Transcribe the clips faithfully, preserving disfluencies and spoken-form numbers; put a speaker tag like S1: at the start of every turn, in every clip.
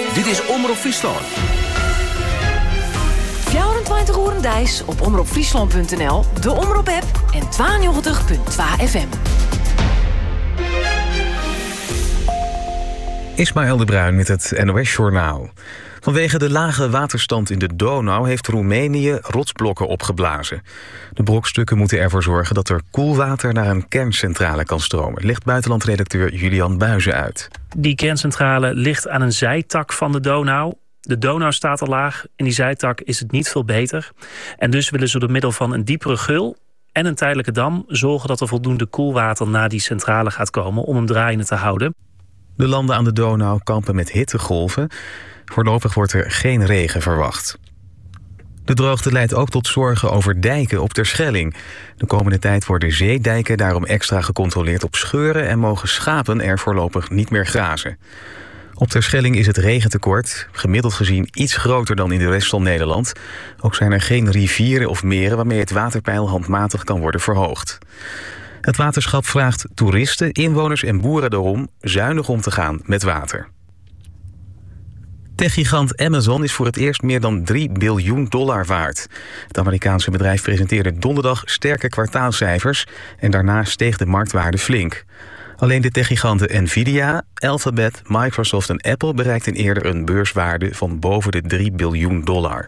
S1: Dit is Omroep Friesland.
S2: vierentwintig uur en dagelijks op omroep friesland punt n l, de Omroep-app en tweeënnegentig komma twee F M.
S3: Ismaël de Bruin met het N O S-journaal. Vanwege de lage waterstand in de Donau heeft Roemenië rotsblokken opgeblazen. De brokstukken moeten ervoor zorgen dat er koelwater naar een kerncentrale kan stromen, legt buitenlandredacteur Julian Buizen uit.
S4: Die kerncentrale ligt aan een zijtak van de Donau. De Donau staat al laag, in die zijtak is het niet veel beter. En dus willen ze door middel van een diepere geul en een tijdelijke dam zorgen dat er voldoende koelwater naar die centrale gaat komen om hem draaiende te houden.
S3: De landen aan de Donau kampen met hittegolven. Voorlopig wordt er geen regen verwacht. De droogte leidt ook tot zorgen over dijken op Terschelling. De komende tijd worden zeedijken daarom extra gecontroleerd op scheuren en mogen schapen er voorlopig niet meer grazen. Op Terschelling is het regentekort gemiddeld gezien iets groter dan in de rest van Nederland. Ook zijn er geen rivieren of meren waarmee het waterpeil handmatig kan worden verhoogd. Het waterschap vraagt toeristen, inwoners en boeren daarom zuinig om te gaan met water. Techgigant Amazon is voor het eerst meer dan drie biljoen dollar waard. Het Amerikaanse bedrijf presenteerde donderdag sterke kwartaalcijfers en daarna steeg de marktwaarde flink. Alleen de techgiganten Nvidia, Alphabet, Microsoft en Apple bereikten eerder een beurswaarde van boven de drie biljoen dollar.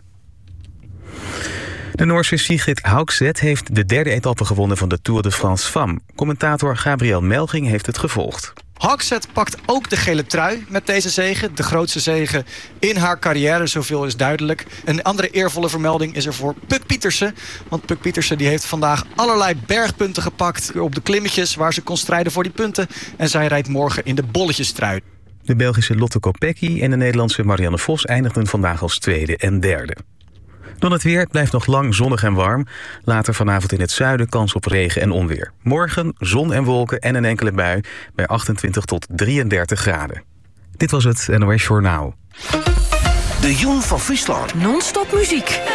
S3: De Noorse Sigrid Haugset heeft de derde etappe gewonnen van de Tour de France Femme. Commentator Gabriel Melging heeft het gevolgd.
S5: Haugset pakt ook de gele trui met deze zege. De grootste zege in haar carrière, zoveel is duidelijk. Een andere eervolle vermelding is er voor Puk Pietersen. Want Puk Pietersen die heeft vandaag allerlei bergpunten gepakt op de klimmetjes waar ze kon strijden voor die punten. En zij rijdt morgen in de bolletjestrui.
S3: De Belgische Lotte Kopecky en de Nederlandse Marianne Vos eindigden vandaag als tweede en derde. Dan het weer, het blijft nog lang zonnig en warm. Later vanavond in het zuiden kans op regen en onweer. Morgen zon en wolken en een enkele bui bij achtentwintig tot drieëndertig graden. Dit was het N O S Journaal.
S1: De Jong van Friesland.
S2: Non-stop muziek.